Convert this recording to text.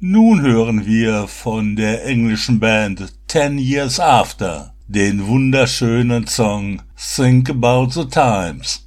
Nun hören wir von der englischen Band 10 Years After den wunderschönen Song Think About the Times.